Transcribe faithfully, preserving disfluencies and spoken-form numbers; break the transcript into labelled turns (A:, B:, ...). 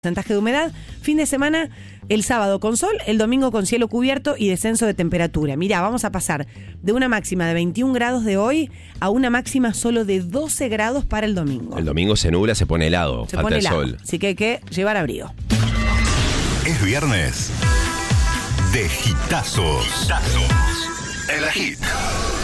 A: Porcentaje de humedad, fin de semana, el sábado con sol, el domingo con cielo cubierto y descenso de temperatura. Mirá, vamos a pasar de una máxima de veintiún grados de hoy a una máxima solo de doce grados para el domingo.
B: El domingo se nubla, se pone helado,
A: Se
B: falta
A: pone
B: el
A: helado,
B: sol.
A: así que hay que llevar abrigo.
C: Es viernes de Hitazos. En la Hit.